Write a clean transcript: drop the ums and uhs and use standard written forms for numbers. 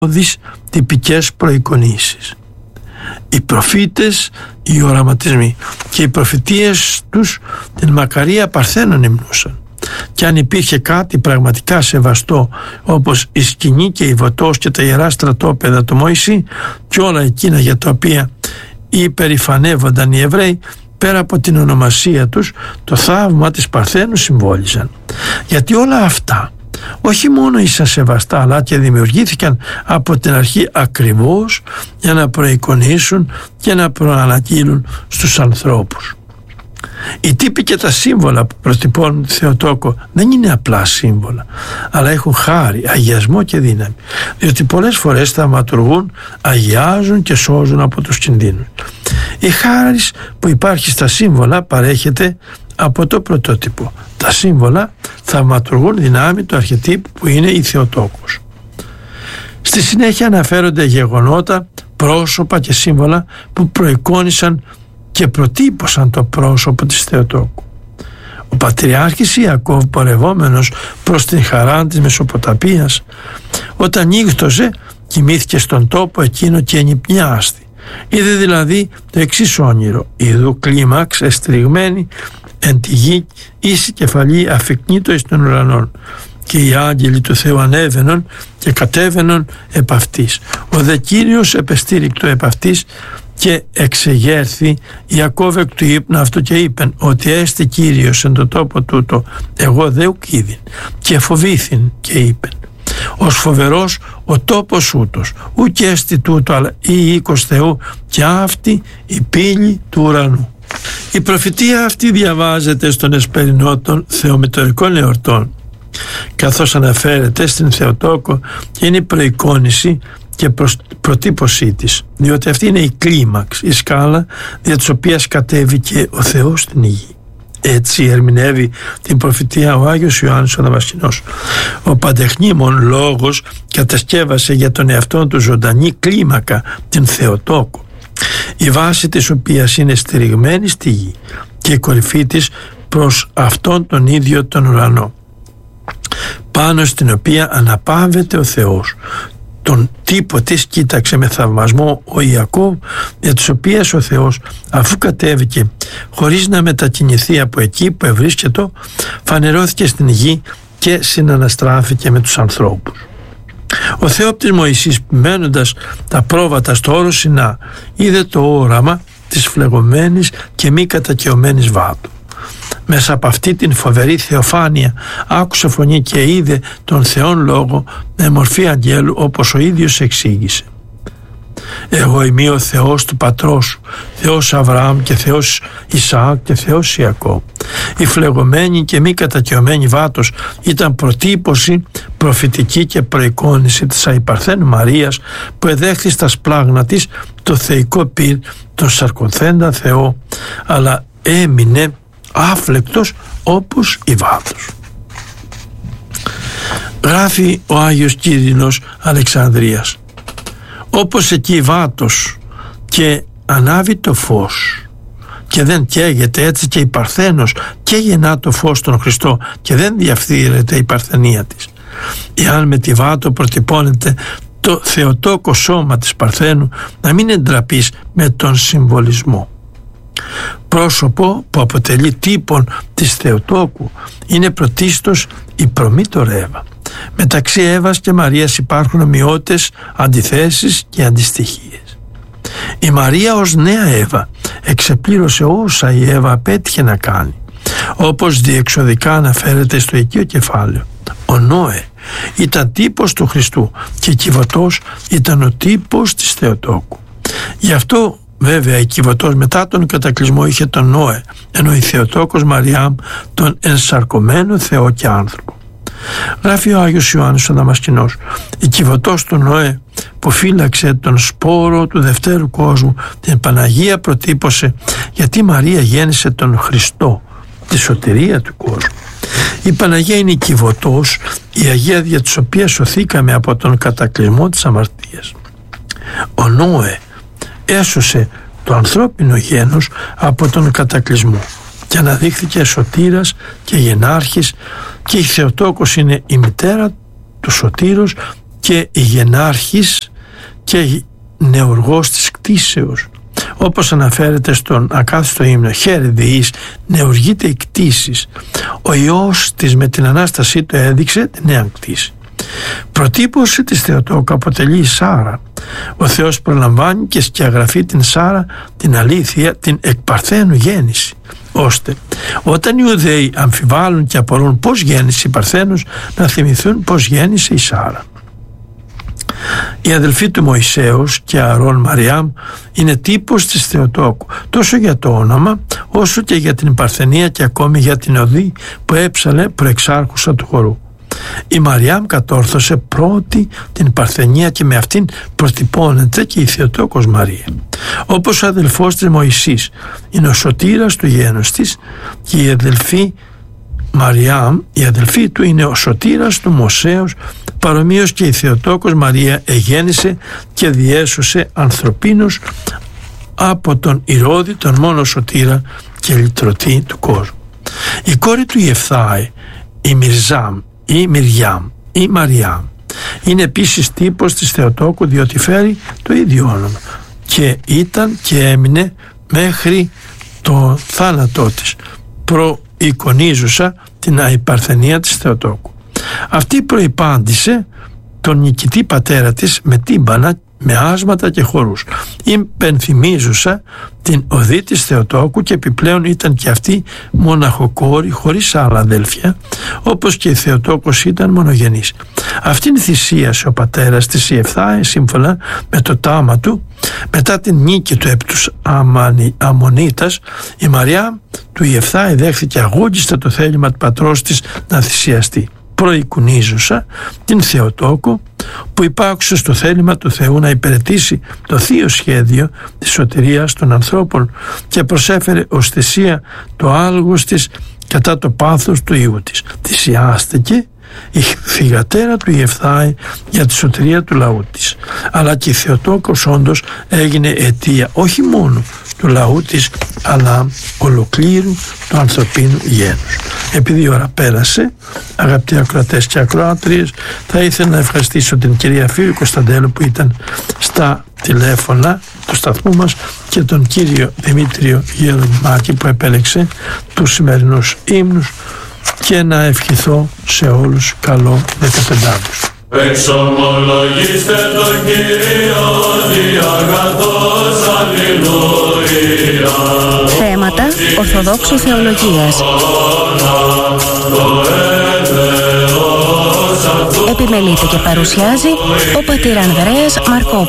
τυπικές προεικονίσεις. Οι προφήτες, οι οραματισμοί και οι προφητείες τους την μακαρία Παρθένον υμνούσαν. Και αν υπήρχε κάτι πραγματικά σεβαστό, όπως η σκηνή και η βοτός και τα ιερά στρατόπεδα του Μωυσή και όλα εκείνα για τα οποία υπερηφανεύονταν οι Εβραίοι, πέρα από την ονομασία τους, το θαύμα της Παρθένου συμβόλιζαν. Γιατί όλα αυτά όχι μόνο ήσαν σεβαστά, αλλά και δημιουργήθηκαν από την αρχή ακριβώς για να προεικονίσουν και να προαναγγείλουν στους ανθρώπους. Οι τύποι και τα σύμβολα που προτυπώνουν τη Θεοτόκο δεν είναι απλά σύμβολα, αλλά έχουν χάρη, αγιασμό και δύναμη, διότι πολλές φορές θαυματουργούν, αγιάζουν και σώζουν από τους κινδύνους. Η χάρις που υπάρχει στα σύμβολα παρέχεται από το πρωτότυπο. Τα σύμβολα θαυματουργούν δυνάμει του αρχετύπου που είναι η Θεοτόκος. Στη συνέχεια αναφέρονται γεγονότα, πρόσωπα και σύμβολα που προεικόνισαν και προτύπωσαν το πρόσωπο της Θεοτόκου. Ο Πατριάρχης Ιακώβ, πορευόμενος προς την Χαράν της Μεσοποταμίας, όταν νύχτωσε, κοιμήθηκε στον τόπο εκείνο και ενυπνιάστη. Είδε δηλαδή το εξής όνειρο: είδου κλίμαξ εστριγμένη εν τη γη, ίση κεφαλή αφικνήτω εις των ουρανών, και οι άγγελοι του Θεού ανέβαινον και κατέβαινον επ' αυτής. Ο δε Κύριος επεστήρικτο επ' αυτής, και εξεγέρθη Ιακώβ εκ του ύπνου αυτού και είπεν ότι έστι Κύριος εν το τόπο τούτο, εγώ δε ουκ είδην, και φοβήθην και είπεν ως φοβερός ο τόπος ούτος, ουκ έστι τούτο αλλά η οίκος Θεού και αυτή η πύλη του ουρανού. Η προφητεία αυτή διαβάζεται στον εσπερινό των θεομητορικών εορτών, καθώς αναφέρεται στην Θεοτόκο και είναι η προεικόνηση και προτύπωσή της, διότι αυτή είναι η κλίμαξ, η σκάλα δια της οποίας κατέβηκε ο Θεός στην γη. Έτσι ερμηνεύει την προφητεία ο Άγιος Ιωάννης ο Δαμασκηνός. Ο παντεχνήμων λόγος κατασκεύασε για τον εαυτό του ζωντανή κλίμακα, την Θεοτόκο, η βάση της οποίας είναι στηριγμένη στη γη και η κορυφή της προς αυτόν τον ίδιο τον ουρανό, πάνω στην οποία αναπαύεται ο Θεός. Τον τύπο της κοίταξε με θαυμασμό ο Ιακώβ, για τις οποίες ο Θεός, αφού κατέβηκε χωρίς να μετακινηθεί από εκεί που ευρίσκεται, φανερώθηκε στην γη και συναναστράφηκε με τους ανθρώπους. Ο Θεόπτης Μωυσής, μένοντας τα πρόβατα στο όρο Σινά, είδε το όραμα της φλεγωμένης και μη κατακαιωμένης βάτου. Μέσα από αυτή την φοβερή θεοφάνεια άκουσε φωνή και είδε τον Θεόν Λόγο με μορφή αγγέλου, όπως ο ίδιος εξήγησε. Εγώ είμαι ο Θεός του πατρός σου, Θεός Αβραάμ και Θεός Ισαάκ και Θεός Ιακώβ. Η φλεγωμένη και μη κατακαιωμένη βάτος ήταν προτύπωση προφητική και προεικόνηση της αϊπαρθένου Μαρίας, που εδέχθη στα σπλάγνα της το θεϊκό πυρ, τον σαρκοθέντα Θεό, αλλά έμεινε άφλεκτος όπως η βάτος. Γράφει ο Άγιος Κύρινος Αλεξανδρίας: όπως εκεί η βάτος και ανάβει το φως και δεν καίγεται, έτσι και η Παρθένος και γεννά το φως τον Χριστό και δεν διαφθείρεται η παρθενία της. Εάν με τη βάτο προτυπώνεται το Θεοτόκο σώμα της Παρθένου, να μην εντραπείς με τον συμβολισμό. Πρόσωπο που αποτελεί τύπον της Θεοτόκου είναι πρωτίστως η προμήτωρ Εύα. Μεταξύ Εύας και Μαρίας υπάρχουν ομοιότητες, αντιθέσεις και αντιστοιχίες. Η Μαρία ως νέα Εύα εξεπλήρωσε όσα η Εύα απέτυχε να κάνει, όπως διεξοδικά αναφέρεται στο οικείο κεφάλαιο. Ο Νόε ήταν τύπος του Χριστού και η Κιβωτός ήταν ο τύπος της Θεοτόκου. Γι' αυτό βέβαια η Κιβωτός μετά τον κατακλυσμό είχε τον Νόε, ενώ η Θεοτόκος Μαριάμ τον ενσαρκωμένο Θεό και άνθρωπο. Γράφει ο Άγιος Ιωάννης ο Δαμασκηνός: η Κιβωτός του Νόε που φύλαξε τον σπόρο του δευτέρου κόσμου, την Παναγία προτύπωσε, γιατί η Μαρία γέννησε τον Χριστό, τη σωτηρία του κόσμου. Η Παναγία είναι η Κιβωτός, η Αγία δια της οποίας σωθήκαμε από τον κατακλυσμό της αμαρτίας. Ο Νόε έσωσε το ανθρώπινο γένος από τον κατακλυσμό και αναδείχθηκε σωτήρας και γενάρχης, και η Θεοτόκος είναι η μητέρα του σωτήρος και ηγενάρχης και νεουργός της κτήσεως. Όπως αναφέρεται στον ακάθιστο ύμνο, χαίρε διείς, νεουργείται η κτήσης. Ο Υιός της με την Ανάστασή του έδειξε τη νέα κτήση. Προτύπωση της Θεοτόκου αποτελεί η Σάρα. Ο Θεός προλαμβάνει και σκιαγραφεί την Σάρα, την αλήθεια, την εκπαρθένου γέννηση, ώστε όταν οι Ιουδαίοι αμφιβάλλουν και απορούν πώς γέννησε η Παρθένος, να θυμηθούν πώς γέννησε η Σάρα. Η αδελφή του Μωυσέως και Αρών Μαριάμ είναι τύπος της Θεοτόκου, τόσο για το όνομα όσο και για την παρθενία και ακόμη για την οδή που έψαλε προεξάρχουσα του χορού. Η Μαριάμ κατόρθωσε πρώτη την παρθενία και με αυτήν προτυπώνεται και η Θεοτόκος Μαρία. Όπως ο αδελφός της Μωυσής είναι ο σωτήρας του γένους της, και η αδελφή Μαριάμ, η αδελφή του, είναι ο σωτήρας του Μωσέως, παρομοίως και η Θεοτόκος Μαρία εγέννησε και διέσωσε ανθρωπίνους από τον Ηρώδη, τον μόνο σωτήρα και λυτρωτή του κόσμου. Η κόρη του Ιεφθάη, η Μυρζάμ ή Μυριάμ ή Μαριάμ, είναι επίσης τύπος της Θεοτόκου, διότι φέρει το ίδιο όνομα και ήταν και έμεινε μέχρι το θάνατό της προεικονίζουσα την αϊπαρθενία της Θεοτόκου. Αυτή προϋπάντησε τον νικητή πατέρα της με τύμπανα, με άσματα και χορούς. Υπενθυμίζουσα την οδή της Θεοτόκου και επιπλέον ήταν και αυτή μοναχοκόρη χωρίς άλλα αδέλφια, όπως και η Θεοτόκος ήταν μονογενής. Αυτήν θυσίασε ο πατέρας της Ιεφθάη σύμφωνα με το τάμα του. Μετά την νίκη του επί τους Αμμονίτας, η Μαριά του Ιεφθάη δέχθηκε αγώγιστα το θέλημα του πατρός της να θυσιαστεί. Προεικονίζουσα την Θεοτόκο που υπάκουσε στο θέλημα του Θεού να υπηρετήσει το θείο σχέδιο της σωτηρίας των ανθρώπων και προσέφερε ως θυσία το άλγος της κατά το πάθος του Υιού της. Θυσιάστηκε η θυγατέρα του Ιεφθάη για τη σωτηρία του λαού της, αλλά και η Θεοτόκος όντως έγινε αιτία όχι μόνο του λαού της, αλλά ολοκλήρου του ανθρωπίνου γένους. Επειδή η ώρα πέρασε, αγαπητοί ακροατές και ακροάτριες, θα ήθελα να ευχαριστήσω την κυρία Φίβη Κωνσταντέλου που ήταν στα τηλέφωνα του σταθμού μας και τον κύριο Δημήτριο Γερονιμάκη που επέλεξε τους σημερινούς ύμνους, και να ευχηθώ σε όλους καλό 15ου. Εξομολογήστε τον Κύριο, διαγαθός, αλληλούια. Θέματα Ορθοδόξου Θεολογίας. Επιμελείται και παρουσιάζει ο πατήρ Ανδρέας Μαρκόπουλος.